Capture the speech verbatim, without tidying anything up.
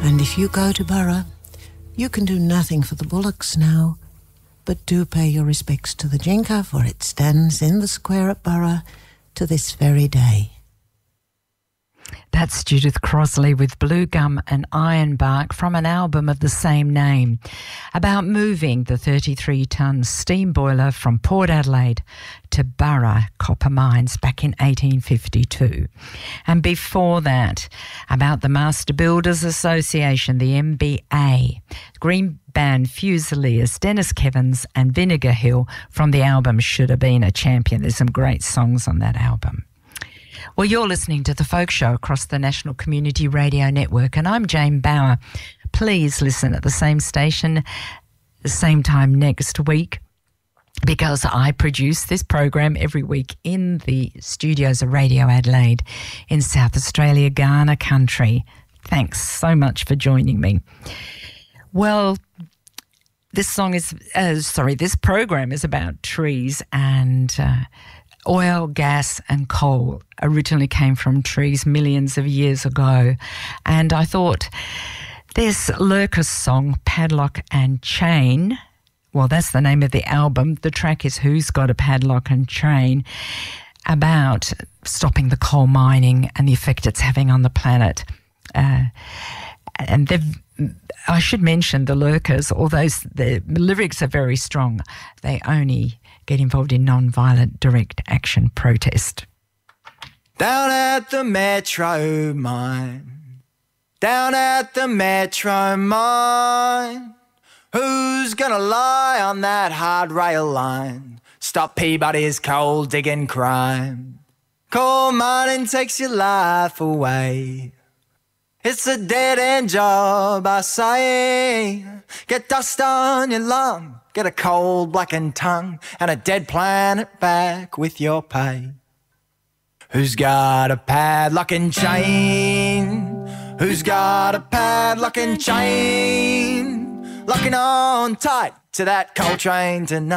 And if you go to Burra, you can do nothing for the bullocks now, but do pay your respects to the Jinka, for it stands in the square at Burra to this very day. That's Judith Crosley with Blue Gum and Ironbark from an album of the same name about moving the thirty-three tonne steam boiler from Port Adelaide to Burra copper mines back in eighteen fifty-two. And before that, about the Master Builders Association, the M B A, Green Band Fusiliers, Dennis Kevins and Vinegar Hill from the album Should Have Been a Champion. There's some great songs on that album. Well, you're listening to The Folk Show across the National Community Radio Network, and I'm Jane Bauer. Please listen at the same station, the same time next week, because I produce this program every week in the studios of Radio Adelaide in South Australia, Ghana country. Thanks so much for joining me. Well, this song is, uh, sorry, this program is about trees, and uh, oil, gas and coal originally came from trees millions of years ago. And I thought this Lurkers song, Padlock and Chain, well, that's the name of the album. The track is Who's Got a Padlock and Chain, about stopping the coal mining and the effect it's having on the planet. Uh, and they've I should mention the Lurkers, although the lyrics are very strong, they only get involved in non-violent direct action protest. Down at the Metro Mine, down at the Metro Mine, who's gonna lie on that hard rail line? Stop Peabody's coal digging crime. Coal mining takes your life away. It's a dead-end job, I say. Get dust on your lung, get a cold blackened tongue, and a dead planet back with your pay. Who's got a padlock and chain? Who's got a padlock and chain? Locking on tight to that coal train tonight.